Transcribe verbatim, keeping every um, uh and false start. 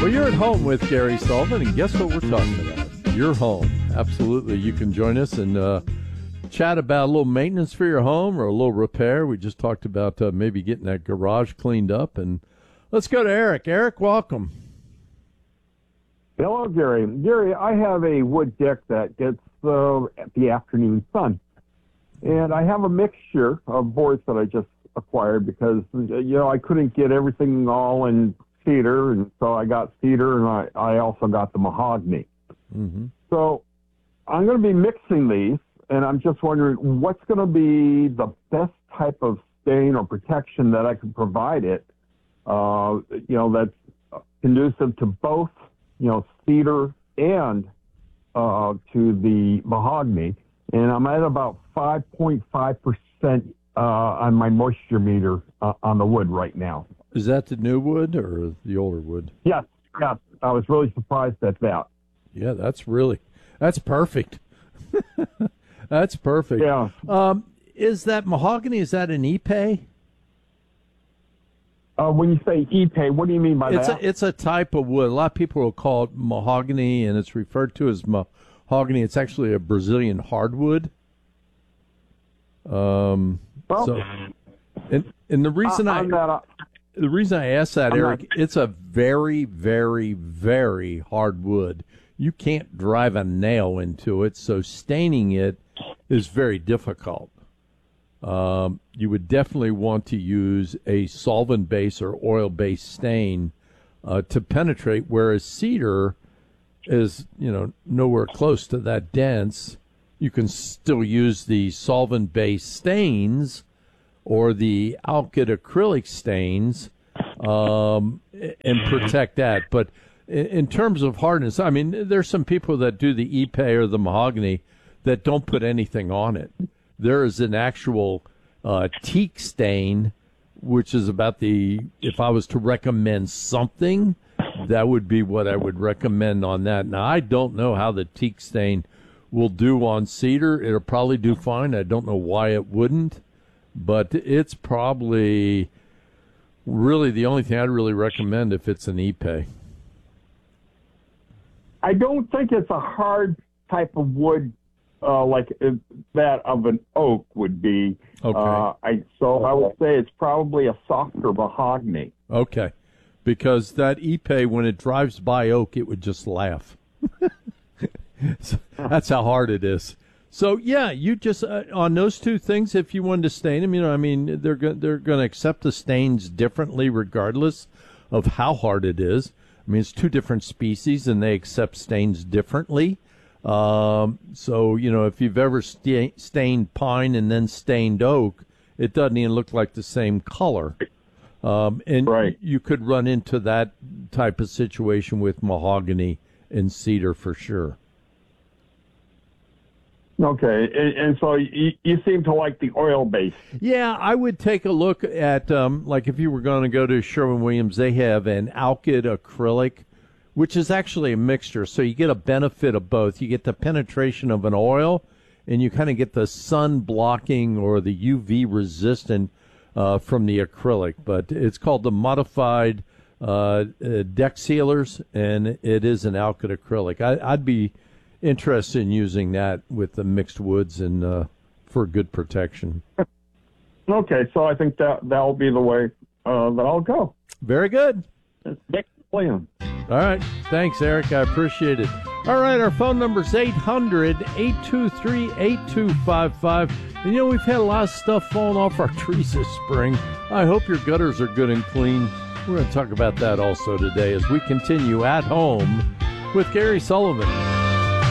Well, you're at home with Gary Sullivan, and guess what we're talking about? Your home. Absolutely. You can join us and uh, chat about a little maintenance for your home or a little repair. We just talked about uh, maybe getting that garage cleaned up. And let's go to Eric. Eric, welcome. Hello, Gary. Gary, I have a wood deck that gets uh, the afternoon sun. And I have a mixture of boards that I just acquired because, you know, I couldn't get everything all in cedar, and so I got cedar, and I, I also got the mahogany. Mm-hmm. So I'm going to be mixing these, and I'm just wondering what's going to be the best type of stain or protection that I can provide it, uh, you know, that's conducive to both, you know, cedar and uh, to the mahogany. And I'm at about five point five percent uh, on my moisture meter uh, on the wood right now. Is that the new wood or the older wood? Yes, yes. I was really surprised at that. Yeah, that's really, that's perfect. That's perfect. Yeah. Um, is that mahogany, is that an Ipe? Uh, when you say Ipe, what do you mean by it's that? A, it's a type of wood. A lot of people will call it mahogany, and it's referred to as mahogany. It's actually a Brazilian hardwood. Um, well, so, and, and the reason uh, I... that, uh, The reason I asked that, I'm Eric, not... it's a very, very, very hard wood. You can't drive a nail into it, so staining it is very difficult. Um, you would definitely want to use a solvent-based or oil-based stain uh, to penetrate, whereas cedar is, you know, nowhere close to that dense. You can still use the solvent-based stains or the alkyd acrylic stains, um, and protect that. But in, in terms of hardness, I mean, there's some people that do the Ipe or the mahogany that don't put anything on it. There is an actual uh, teak stain, which is about the, if I was to recommend something, that would be what I would recommend on that. Now, I don't know how the teak stain will do on cedar. It'll probably do fine. I don't know why it wouldn't. But it's probably really the only thing I'd really recommend if it's an Ipe. I don't think it's a hard type of wood uh, like that of an oak would be. Okay. Uh, I, so I would say it's probably a softer mahogany. Okay. Because that Ipe, when it drives by oak, it would just laugh. So that's how hard it is. So yeah, you just uh, on those two things. If you wanted to stain them, you know, I mean, they're go- they're going to accept the stains differently, regardless of how hard it is. I mean, it's two different species, and they accept stains differently. Um, so you know, if you've ever sta- stained pine and then stained oak, it doesn't even look like the same color. Um, and right. you could run into that type of situation with mahogany and cedar for sure. Okay, and, and so you, you seem to like the oil-based. Yeah, I would take a look at, um, like if you were going to go to Sherwin-Williams, they have an alkyd acrylic, which is actually a mixture. So you get a benefit of both. You get the penetration of an oil, and you kind of get the sun blocking or the U V resistant uh, from the acrylic. But it's called the modified uh, uh, deck sealers, and it is an alkyd acrylic. I, I'd be interested in using that with the mixed woods and uh, for good protection. Okay, so I think that that'll be the way uh, that I'll go. Very good. Next plan. All right. Thanks, Eric. I appreciate it. All right, our phone number is eight hundred, eight two three, eight two five five. And, you know, we've had a lot of stuff falling off our trees this spring. I hope your gutters are good and clean. We're going to talk about that also today as we continue At Home with Gary Sullivan.